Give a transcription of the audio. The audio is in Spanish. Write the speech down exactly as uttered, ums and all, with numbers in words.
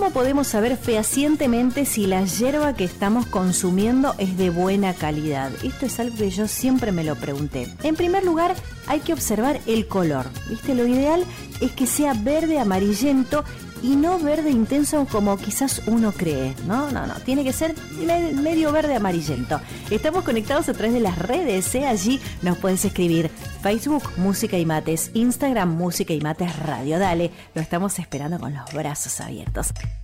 ¿cómo podemos saber fehacientemente si la yerba que estamos consumiendo es de buena calidad? Esto es algo que yo siempre me lo pregunté. En primer lugar, hay que observar el color. ¿Viste? Lo ideal es que sea verde amarillento y no verde intenso como quizás uno cree. No, no, no. Tiene que ser me- medio verde amarillento. Estamos conectados a través de las redes, ¿eh? Allí nos puedes escribir. Facebook, Música y Mates. Instagram, Música y Mates Radio. Dale, lo estamos esperando con los brazos abiertos.